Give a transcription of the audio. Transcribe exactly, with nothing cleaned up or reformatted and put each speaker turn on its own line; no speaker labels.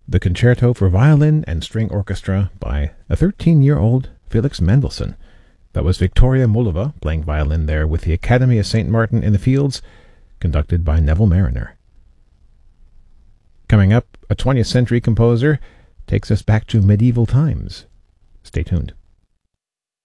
the Concerto for Violin and String Orchestra by a thirteen-year-old Felix Mendelssohn. That was Victoria Mullova playing violin there with the Academy of Saint Martin in the Fields, conducted by Neville Mariner. Coming up, a twentieth century composer takes us back to medieval times. Stay tuned.